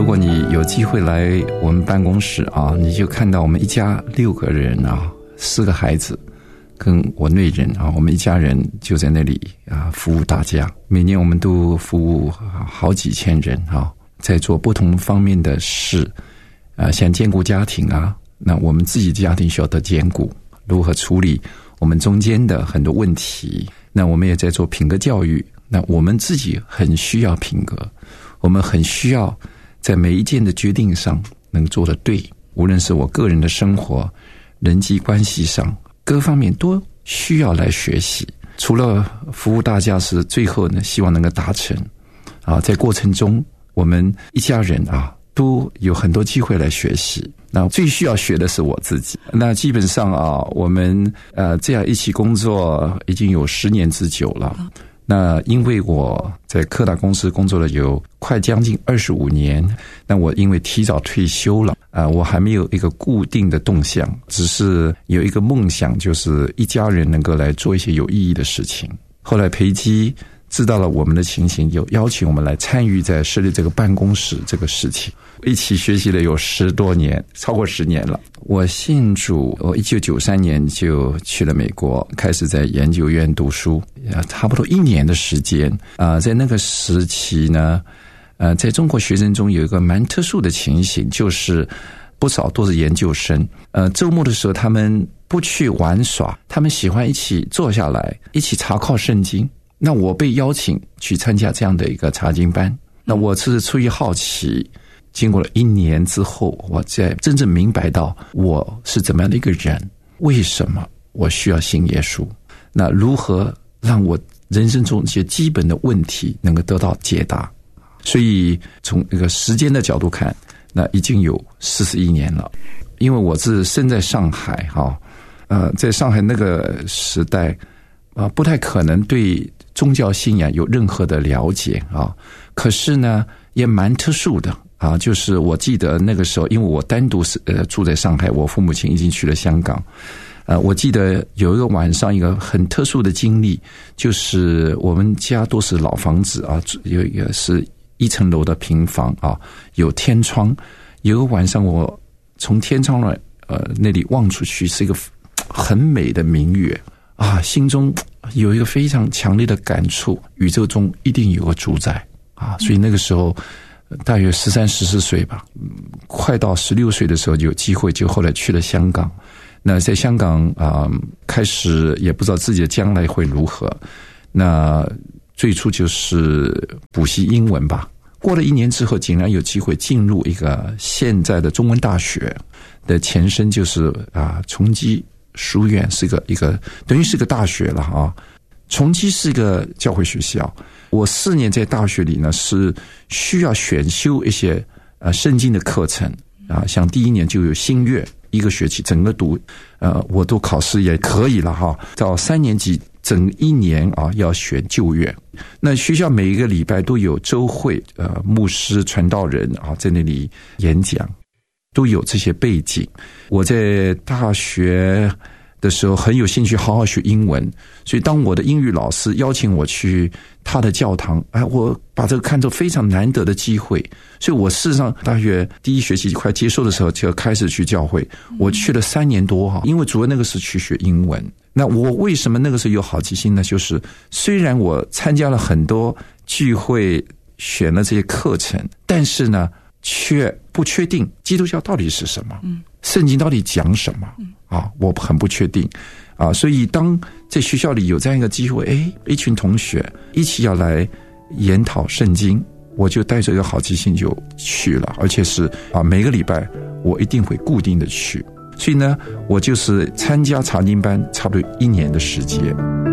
果你有机会来我们办公室啊，你就看到我们一家6个人啊，4个孩子跟我内人啊，我们一家人就在那里啊服务大家。每年我们都服务好几千人啊，在做不同方面的事啊，像兼顾家庭啊，那我们自己的家庭需要得兼顾，如何处理我们中间的很多问题。那我们也在做品格教育，那我们自己很需要品格，我们很需要在每一件的决定上能做得对，无论是我个人的生活、人际关系上各方面都需要来学习。除了服务大家是最后呢，希望能够达成啊，在过程中我们一家人啊都有很多机会来学习。那最需要学的是我自己。那基本上啊，我们这样一起工作已经有10年之久了。那因为我在科大公司工作了有快将近25年，那我因为提早退休了我还没有一个固定的动向，只是有一个梦想，就是一家人能够来做一些有意义的事情。后来培基知道了我们的情形，有邀请我们来参与在设立这个办公室这个事情，一起学习了有10多年，超过10年了。我信主，我1993年就去了美国，开始在研究院读书，差不多1年的时间在那个时期呢在中国学生中有一个蛮特殊的情形，就是不少都是研究生周末的时候他们不去玩耍，他们喜欢一起坐下来一起查考圣经。那我被邀请去参加这样的一个查经班，那我是出于好奇，经过了1年之后，我才真正明白到我是怎么样的一个人，为什么我需要信耶稣，那如何让我人生中一些基本的问题能够得到解答。所以从一个时间的角度看，那已经有41年了。因为我是生在上海在上海那个时代不太可能对宗教信仰有任何的了解可是呢也蛮特殊的就是我记得那个时候，因为我单独住在上海，我父母亲已经去了香港我记得有一个晚上一个很特殊的经历，就是我们家都是老房子有一个是1层楼的平房有天窗。有一个晚上我从天窗那里望出去，是一个很美的明月心中有一个非常强烈的感触，宇宙中一定有个主宰所以那个时候大约13、14岁吧，快到16岁的时候就有机会，就后来去了香港。那在香港开始也不知道自己的将来会如何，那最初就是补习英文吧。过了1年之后，竟然有机会进入一个现在的中文大学的前身，就是崇基书院，是一个等于是个大学了崇基是一个教会学校。我4年在大学里呢是需要选修一些圣经的课程像第1年就有新约1个学期整个读我都考试也可以了到3年级整1年要选旧约。那学校每一个礼拜都有周会牧师传道人在那里演讲，都有这些背景。我在大学的时候很有兴趣好好学英文，所以当我的英语老师邀请我去他的教堂我把这个看作非常难得的机会。所以我事实上大学第1学期快结束的时候就开始去教会，我去了3年多因为主要那个是去学英文。那我为什么那个时候有好奇心呢？就是虽然我参加了很多聚会，选了这些课程，但是呢却不确定基督教到底是什么，圣经到底讲什么我很不确定所以当在学校里有这样一个机会，一群同学一起要来研讨圣经，我就带着一个好奇心就去了，而且是每个礼拜我一定会固定的去。所以呢，我就是参加查经班差不多1年的时间。